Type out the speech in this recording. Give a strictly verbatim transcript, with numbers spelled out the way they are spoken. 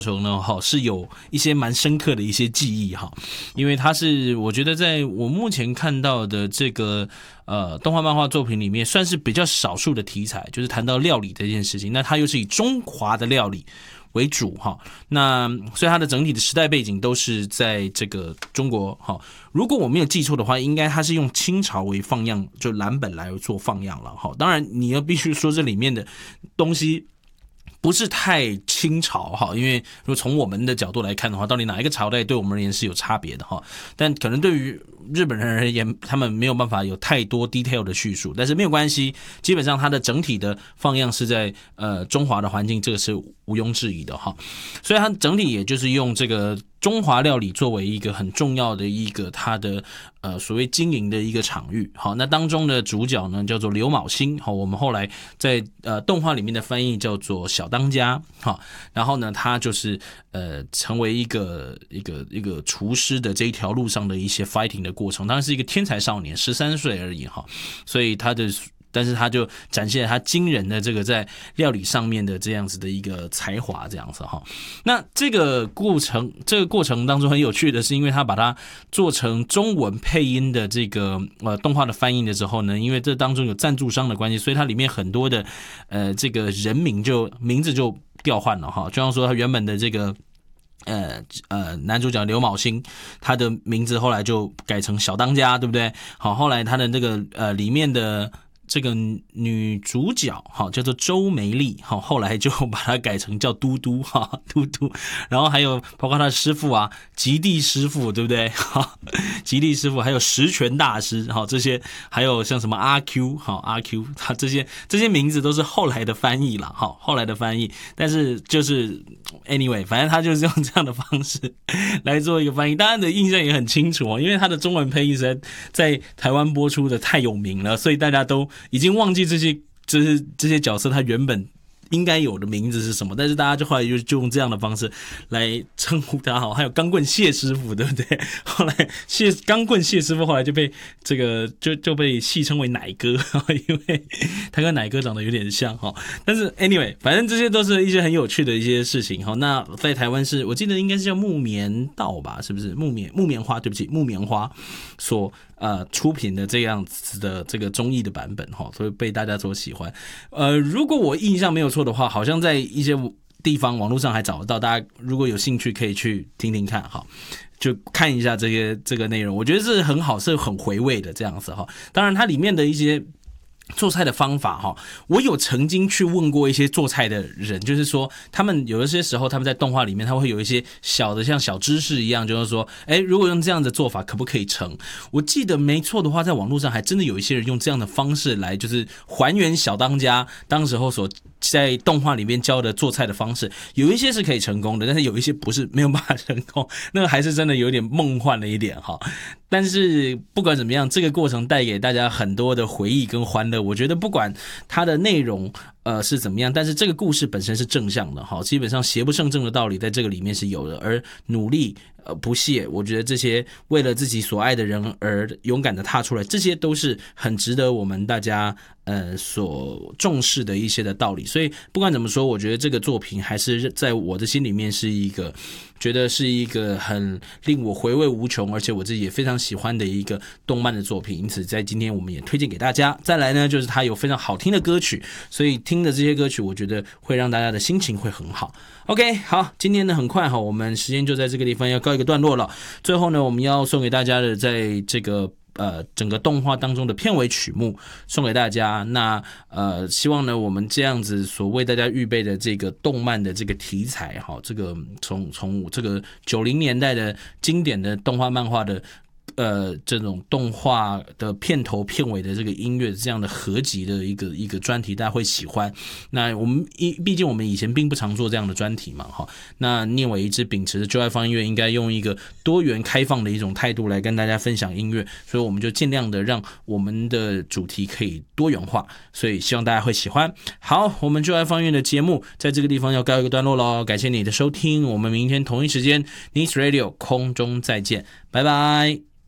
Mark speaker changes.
Speaker 1: 程呢，哈，是有一些蛮深刻的一些记忆哈，因为它是我觉得在我目前看到的这个呃动画漫画作品里面，算是比较少数的题材，就是谈到料理这件事情，那它又是以中华的料理为主哈，那所以它的整体的时代背景都是在这个中国哈。如果我没有记错的话，应该它是用清朝为放样，就蓝本来做放样了哈。当然你要必须说这里面的东西不是太清朝哈，因为如果从我们的角度来看的话，到底哪一个朝代对我们而言是有差别的哈？但可能对于日本人而言，他们没有办法有太多 detail 的叙述，但是没有关系，基本上它的整体的放样是在呃中华的环境，这个是毋庸置疑的哈。所以它整体也就是用这个中华料理作为一个很重要的一个它的呃所谓经营的一个场域。好，那当中的主角呢叫做刘昴星，好，我们后来在呃动画里面的翻译叫做小当家，好，然后呢他就是呃成为一个一个一个厨师的这一条路上的一些 fighting 的过程，当然是一个天才少年，十三岁而已哈，所以他的。但是他就展现了他惊人的这个在料理上面的这样子的一个才华，这样子哈。那这个过程，这个过程当中很有趣的是，因为他把它做成中文配音的这个呃动画的翻译的时候呢，因为这当中有赞助商的关系，所以它里面很多的呃这个人名就名字就调换了哈。就像说他原本的这个。呃呃，男主角刘昴星，他的名字后来就改成小当家，对不对？好，后来他的那个呃里面的这个女主角好叫做周梅丽，好，后来就把它改成叫嘟嘟哈，嘟嘟。然后还有包括他的师傅啊，极地师傅，对不对？好，极地师傅，还有十全大师，好，这些还有像什么阿 Q， 好阿 Q， 他这些这些名字都是后来的翻译啦，好，后来的翻译。但是就是 anyway， 反正他就是用这样的方式来做一个翻译，大家的印象也很清楚哦，因为他的中文配音实在在台湾播出的太有名了，所以大家都已经忘记这些，就是这些角色他原本应该有的名字是什么，但是大家就后来就就用这样的方式来称呼他好，还有钢棍谢师傅，对不对？后来谢钢棍谢师傅后来就被这个就就被戏称为奶哥，因为他跟奶哥长得有点像哈。但是 anyway， 反正这些都是一些很有趣的一些事情哈。那在台湾是我记得应该是叫木棉道吧，是不是木棉木棉花？对不起，木棉花所。呃，出品的这样子的这个综艺的版本哈，所以被大家所喜欢。呃，如果我印象没有错的话，好像在一些地方网络上还找得到，大家如果有兴趣可以去听听看哈，就看一下这些这个内容，我觉得是很好，是很回味的这样子哈。当然，它里面的一些。做菜的方法哈，我有曾经去问过一些做菜的人，就是说他们有一些时候他们在动画里面他会有一些小的像小知识一样，就是说，哎，如果用这样的做法可不可以成？我记得没错的话，在网络上还真的有一些人用这样的方式来就是还原小当家当时候所在动画里面教的做菜的方式，有一些是可以成功的，但是有一些不是没有办法成功，那个还是真的有点梦幻了一点哈。但是不管怎么样，这个过程带给大家很多的回忆跟欢乐。我觉得不管它的内容呃是怎么样，但是这个故事本身是正向的哈，基本上邪不胜正的道理在这个里面是有的，而努力呃不懈，我觉得这些为了自己所爱的人而勇敢的踏出来，这些都是很值得我们大家呃所重视的一些的道理。所以不管怎么说，我觉得这个作品还是在我的心里面是一个觉得是一个很令我回味无穷，而且我自己也非常喜欢的一个动漫的作品，因此在今天我们也推荐给大家。再来呢，就是它有非常好听的歌曲，所以听的这些歌曲我觉得会让大家的心情会很好。 OK， 好，今天呢很快哈，我们时间就在这个地方要告一个段落了。最后呢，我们要送给大家的在这个呃整个动画当中的片尾曲目送给大家。那呃希望呢我们这样子所为大家预备的这个动漫的这个题材哈，这个从从这个九零年代的经典的动画漫画的呃，这种动画的片头片尾的这个音乐这样的合集的一个一个专题，大家会喜欢。那我们毕竟我们以前并不常做这样的专题嘛，哈。那念伟一直秉持着就爱放音乐，应该用一个多元开放的一种态度来跟大家分享音乐，所以我们就尽量的让我们的主题可以多元化，所以希望大家会喜欢。好，我们就爱放音乐的节目在这个地方要告一个段落咯，感谢你的收听，我们明天同一时间 Nice Radio 空中再见，拜拜。